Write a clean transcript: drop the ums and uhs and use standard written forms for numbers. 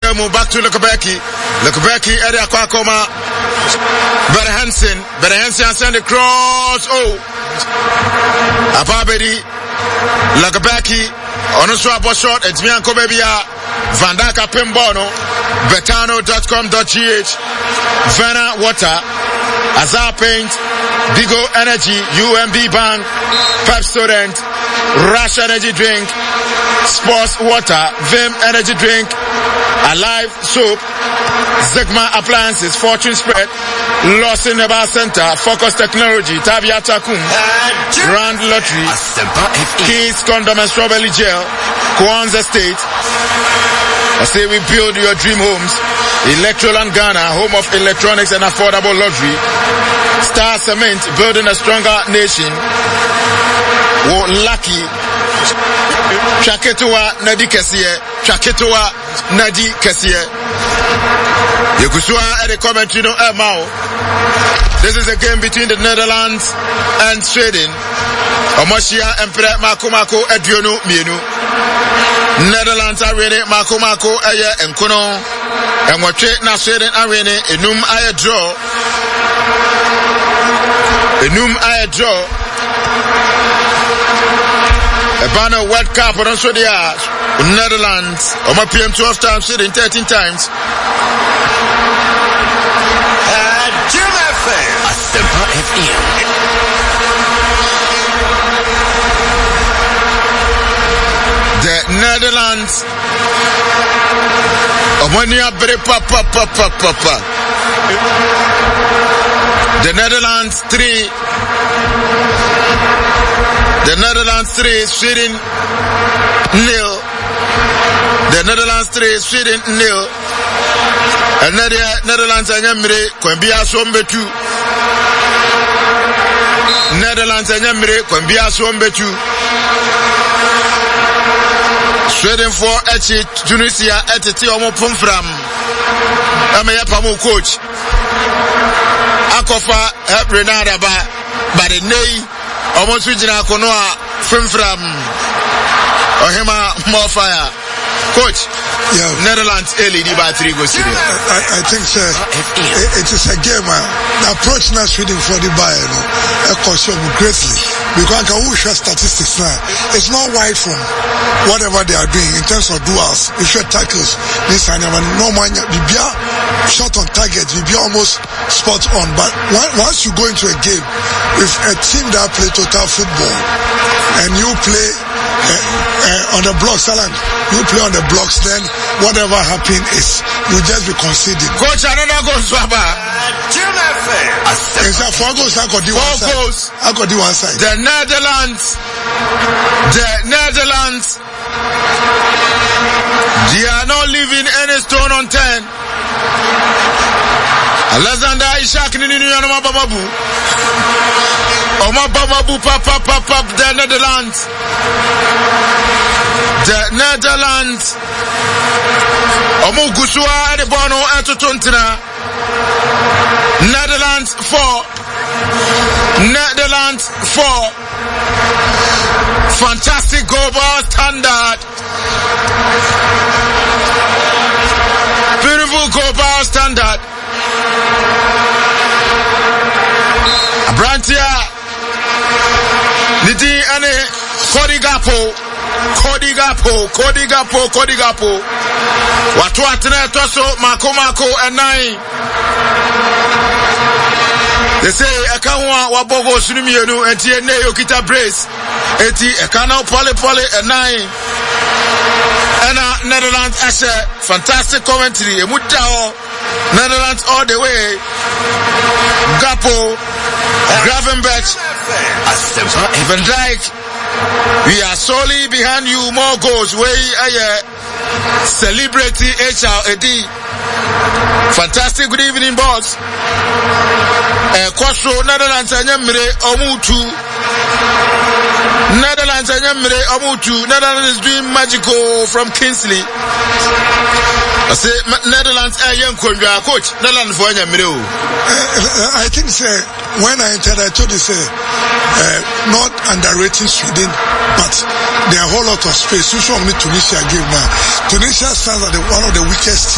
move back to Lukebeki. Lukebeki, Eddie Akwakoma. Better Hansen send the cross. Oh. Apabedi. Lukebeki. Onoswa shot. It's me and Kobebia. Van Dijk Pimbono. Betano.com.gh. Vena Water. Azar Paint. Bigo Energy. UMB Bank. Pep Student. Rush Energy Drink. Sports Water. Vim Energy Drink. Alive Soap. Zegma Appliances. Fortune Spread. Lawson Neba Center. Focus Technology. Tabia Takum. Grand Lottery. Keys Condom and Strawberry Gel. Kwanzaa State. I say we build your dream homes. Electroland Ghana, home of electronics and affordable luxury. Star Cement, building a stronger nation. Lucky. Chaketoa Nadi Kessier. Chaketoa Nadi Kessier. Yekusua at the commentary no Mao. This is a game between the Netherlands and Sweden. Omoshia Emperor Makomako Ediono Mienu. Netherlands are winning Makomako Aya and Kono. And what na Sweden are winning Enum Aya draw. Enum Aya draw. A banner World Cup on also the Netherlands. Oma PM 12 times, Sweden 13 times. Jim FM. Asempa FM. The Netherlands. Omonia bre papa. The Netherlands 3. The Netherlands 3, Sweden 0. The Netherlands 3, Sweden 0. And Netherlands and Yamre, Kwambia Sombe 2. Netherlands and Yamre, Kwambia Sombe 2. Sweden 4, Echi, Tunisia, Etiti, Omo Pumfram. Amaya Pamu coach. Akofa, help Renata by the Nay. Almost reaching Akonoa from Ohima more fire. Coach, yeah. Netherlands LED by 3 goals. I think so. It is a game. The approach now Sweden for the Bayern consume greatly because who share statistics now. It's not wide from whatever they are doing in terms of duels. You share tackles. This and no man be shot on target. You be almost spot on. But once you go into a game with a team that play total football and you play on the blocks, you play on the blocks, then whatever happen is you just be conceding. Coach, another goal, Swaba. It's a 4 goals. I got the 1 side. I got the 1 side. The Netherlands, they are not leaving any stone unturned. Alexander Ishak Nini Omababu. Omababu pap the Netherlands. The Netherlands. Omugusua Adebono Etotontina. Netherlands 4. Netherlands 4. Fantastic goal ball standard. Beautiful goal ball standard. Abrantia Nidi ane Cody Gapo Watu atene toso Mako enai. They say Ekawa wabogo sunimienu enti ene yokita brace eti ekana pole enai. Ena Netherlands ashe fantastic commentary emutao Netherlands all the way. Gapo, Gravenberch, Van Dijk. We are solely behind you. More goals. Celebrity HRAD. Fantastic. Good evening, boss. Kwasho Netherlands and Yamre Omutu. Netherlands and Yamre Omutu. Netherlands is doing magical from Kingsley. I say Netherlands young coach. Netherlands for Yamre. I think when I entered, I told you not underrating Sweden, but there are a whole lot of space. You show me Tunisia give now. Tunisia stands at one of the weakest